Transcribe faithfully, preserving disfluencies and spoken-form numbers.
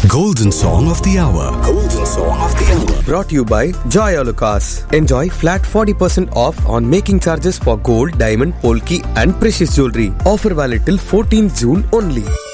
Golden Song of the Hour. Golden Song of the Hour. Brought to you by Joy Alucas. Enjoy flat forty percent off on making charges for gold, diamond, polki and precious jewelry. Offer valid till fourteenth June only.